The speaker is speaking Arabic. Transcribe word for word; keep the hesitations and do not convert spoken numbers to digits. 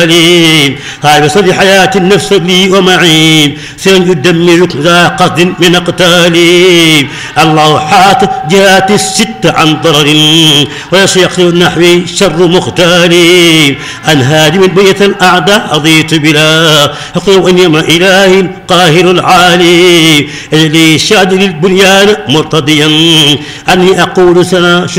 قال بصدر حياة النفس لي ومعين سيدمر ذا قصد من اقتالي. الله حات جهات الست عن ضرر ويسيقصد نحوي شر مختالي. أن هادم بيت الأعداء أضيت بلا حقوق إنما إلهي القاهر العالي. لي شاد للبنيان مرتضيا أني أقول سنا